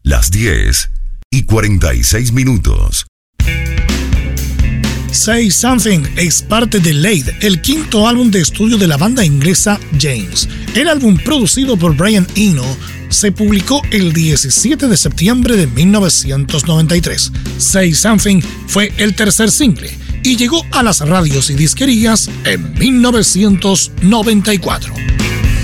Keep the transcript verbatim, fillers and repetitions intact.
Las diez y cuarenta y seis minutos. Say Something es parte de Laid, el quinto álbum de estudio de la banda inglesa James. El álbum, producido por Brian Eno, se publicó el diecisiete de septiembre de mil novecientos noventa y tres. Say Something fue el tercer single y llegó a las radios y disquerías en mil novecientos noventa y cuatro.